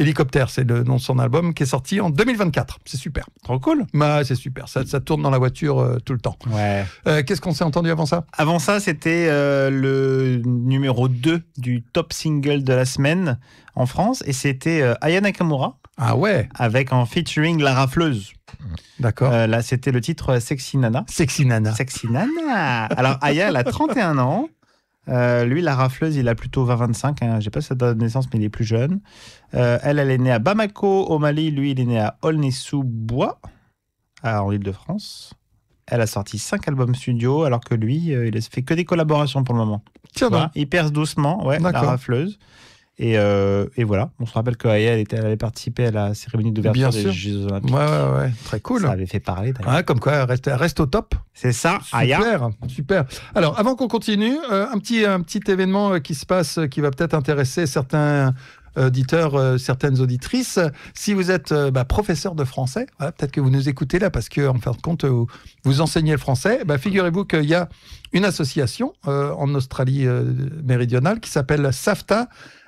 Hélicoptère, c'est le nom de son album qui est sorti en 2024. C'est super. Trop cool. Bah, c'est super. Ça tourne dans la voiture tout le temps. Ouais. Qu'est-ce qu'on s'est entendu avant ça? Avant ça, c'était le numéro 2 du top single de la semaine en France. Et c'était Aya Nakamura. Ah ouais. Avec en featuring La Rafleuse. D'accord. Là, c'était le titre Sexy Nana. Sexy Nana. Sexy Nana. Alors, Aya, elle a 31 ans. Lui, La Rafleuse, il a plutôt 20-25. Hein. Je n'ai pas sa date de naissance, mais il est plus jeune. Elle est née à Bamako, au Mali. Lui, il est né à Aulnay-sous-Bois, en Île-de-France. Elle a sorti 5 albums studio, alors que lui, il a fait que des collaborations pour le moment. Tiens, voilà. Il perce doucement, ouais, La Rafleuse. Et voilà, on se rappelle qu'Aya, elle allait participer à la cérémonie d'ouverture des Jeux Olympiques. Ouais, très cool. Ça avait fait parler d'ailleurs. Ouais, comme quoi, elle reste au top. C'est ça, Aya. Super. Alors, avant qu'on continue, un petit événement qui se passe, qui va peut-être intéresser certains auditeurs, certaines auditrices. Si vous êtes professeur de français, voilà, peut-être que vous nous écoutez là parce que en fin de compte, vous enseignez le français. Figurez-vous qu'il y a une association en Australie méridionale qui s'appelle SAFTA.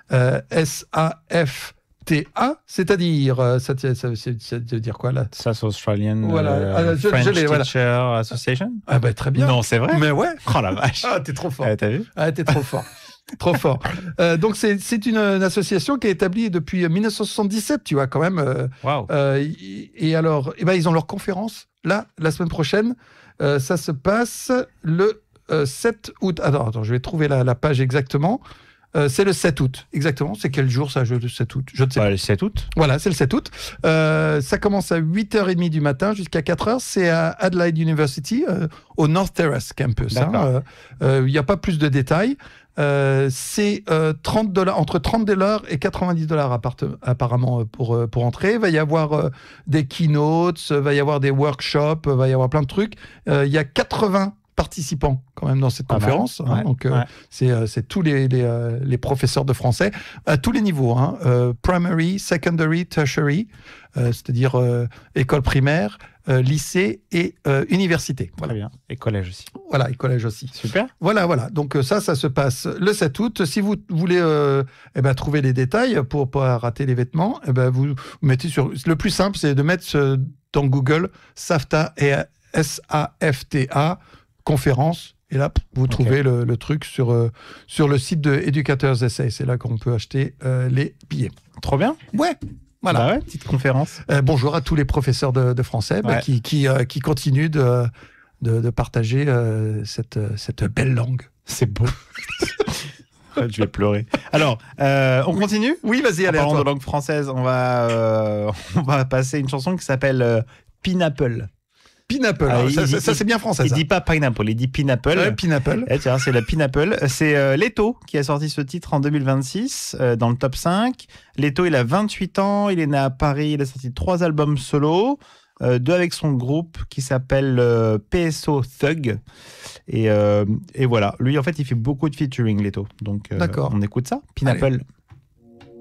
SAFTA, c'est-à-dire, ça veut dire quoi là? South Australian French Teacher Association. Ah très bien. Non, c'est vrai. Mais ouais. Oh la vache. Ah, t'es trop fort. T'as vu? Ah, t'es trop fort. Trop fort. Donc c'est une association qui est établie depuis 1977, tu vois quand même. Wow. Et alors, ils ont leur conférence là la semaine prochaine. Ça se passe le 7 août. Attends, je vais trouver la page exactement. C'est le 7 août, exactement. C'est quel jour ça, le 7 août? Je ne sais pas. Le 7 août. Voilà, c'est le 7 août. Ça commence à 8h30 du matin jusqu'à 4h. C'est à Adelaide University, au North Terrace Campus. Il n'y a pas plus de détails. C'est $30, entre $30 et $90 apparemment pour entrer. Il va y avoir des keynotes, il va y avoir des workshops, il va y avoir plein de trucs. Il y a 80 participants quand même dans cette conférence. Donc c'est tous les professeurs de français à tous les niveaux, primary, secondary, tertiary, c'est-à-dire école primaire, lycée et université. Très bien. Et collège aussi. Voilà, et collège aussi. Super. Voilà. Donc ça se passe le 7 août. Si vous voulez trouver les détails pour pas rater les vêtements, vous mettez sur... Le plus simple, c'est de mettre dans Google SAFTA et SAFTA conférence, et là vous trouvez le truc sur le site de Educators SA. C'est là qu'on peut acheter les billets. Trop bien. Ouais. Voilà. Petite conférence. Bonjour à tous les professeurs de français qui continuent de partager cette belle langue. C'est beau. Je vais pleurer. Alors, on continue? Oui, vas-y, allez. En parlant de langue française, on va passer une chanson qui s'appelle Pineapple. Pineapple, ça c'est bien français. Il dit pas pineapple, il dit Pineapple. Ouais, Pineapple. Et tiens, c'est la Pineapple. C'est Leto qui a sorti ce titre en 2026 dans le top 5. Leto, il a 28 ans, il est né à Paris, il a sorti 3 albums solo, 2 avec son groupe qui s'appelle PSO Thug. Et voilà, lui en fait il fait beaucoup de featuring, Leto. Donc on écoute ça, Pineapple. Allez.